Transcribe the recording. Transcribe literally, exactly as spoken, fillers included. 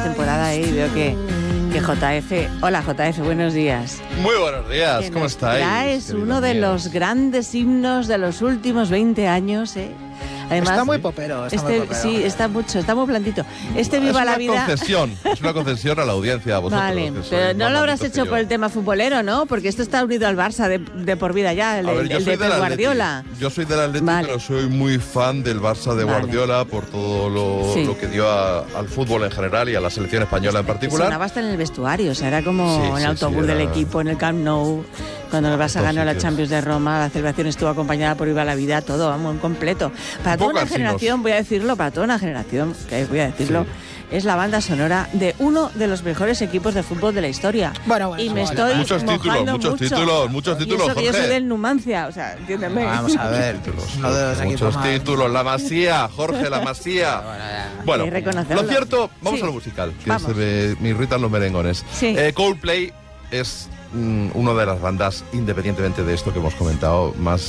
temporada, ¿eh? Y veo que, que J F... Hola, J F, buenos días. Muy buenos días, que ¿cómo estáis? Traes uno de míos. los grandes himnos de los últimos veinte años, ¿eh? Además, está muy popero, está este, muy popero. Sí, está mucho, está muy blandito. Este Viva la Vida... Es una concesión, es una concesión a la audiencia, a vosotros. Vale, que sois pero no más lo habrás malditos hecho que por yo. el tema futbolero, ¿no? Porque esto está unido al Barça de, de por vida ya, el, A ver, el yo de soy Pep del Atleti. Guardiola. Yo soy del Atleti, Vale. pero soy muy fan del Barça de Vale. Guardiola por todo lo, Sí. lo que dio a- al fútbol en general y a la selección española en particular. Sonaba hasta en el vestuario, o sea, era como Sí, en el sí, autobús sí, del era- equipo, en el Camp Nou, cuando el Barça todos ganó la sitios. Champions de Roma, la celebración estuvo acompañada por Viva la Vida, todo, vamos, en completo. Para Un toda poco una ansinos. generación, voy a decirlo, para toda una generación, que voy a decirlo, es la banda sonora de uno de los mejores equipos de fútbol de la historia. Bueno, bueno, y me vale, estoy vale. Muchos títulos, mojando muchos mucho. títulos, muchos Y títulos, eso que yo soy Jorge. del Numancia, o sea, entiéndeme. Vamos a ver, uno de los equipos Muchos más... títulos, la Masía, Jorge, la Masía. Bueno, Hay que reconocerlo. lo cierto, vamos Sí. a lo musical, que Vamos. se me, me irritan los merengones. Sí. Eh, Coldplay es mm, una de las bandas, independientemente de esto que hemos comentado, más